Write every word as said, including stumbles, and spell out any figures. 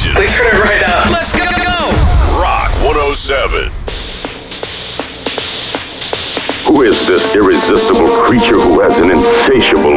station. Please turn it right up. Let's go. go. Rock one oh seven. Who is this irresistible creature who has an insatiable